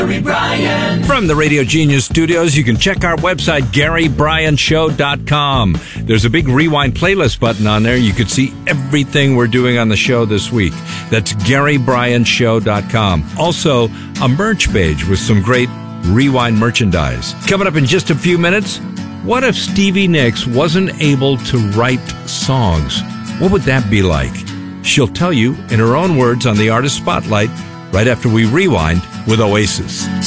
From the Radio Genius studios, you can check our website, GaryBryanShow.com. There's a big rewind playlist button on there. You can see everything we're doing on the show this week. That's GaryBryanShow.com. Also, a merch page with some great rewind merchandise. Coming up in just a few minutes, what if Stevie Nicks wasn't able to write songs? What would that be like? She'll tell you in her own words on the Artist Spotlight right after we rewind with Oasis.